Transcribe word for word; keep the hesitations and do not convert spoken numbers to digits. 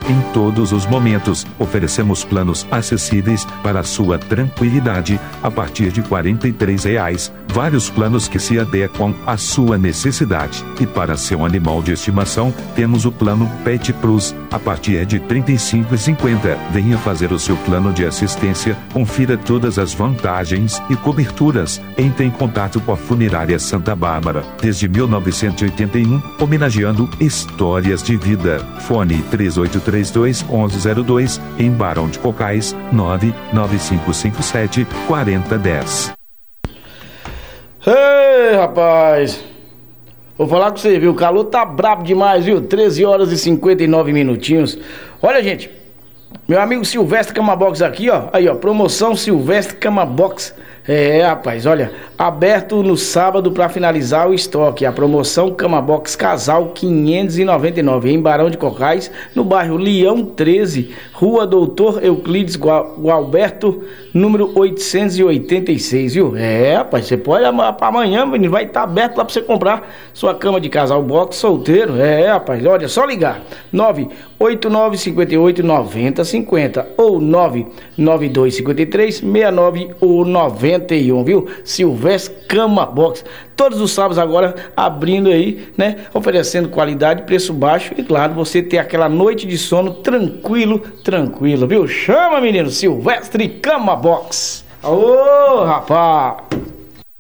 em todos os momentos. Oferecemos planos acessíveis para a sua tranquilidade a partir de quarenta e três reais. Vários planos que se adequam à sua necessidade. E para seu animal de estimação, temos o plano Pet Plus a partir de trinta e cinco reais e cinquenta centavos. Venha fazer o seu plano de assistência, confira todas as vantagens e coberturas. Entre em contato com a Funerária Santa Bárbara, desde mil novecentos e oitenta e um, homenageando histórias de vida. Fone três oito três dois, onze zero dois, em Barão de Cocais, nove nove cinco cinco sete, quatro zero um zero. Ei, rapaz, vou falar com você, viu? O calor tá brabo demais, viu? treze horas e cinquenta e nove minutinhos. Olha, gente, meu amigo Silvestre Cama Box aqui, ó. Aí, ó, promoção Silvestre Cama Box. É, rapaz, olha, aberto no sábado para finalizar o estoque. A promoção Cama Box Casal quinhentos e noventa e nove, em Barão de Cocais, no bairro Leão treze, Rua Doutor Euclides Gualberto, número oitocentos e oitenta e seis, viu? É, rapaz, você pode para amanhã, menino, vai estar aberto lá para você comprar sua cama de casal box solteiro. É, rapaz, olha, só ligar nove oito nove cinco oito nove zero cinco zero ou nove nove dois cinco três seis nove nove um, viu? Silvestre Cama Box. Todos os sábados agora abrindo aí, né? Oferecendo qualidade, preço baixo e, claro, você ter aquela noite de sono tranquilo, tranquilo, viu? Chama, menino, Silvestre Cama Box. Ô, rapaz!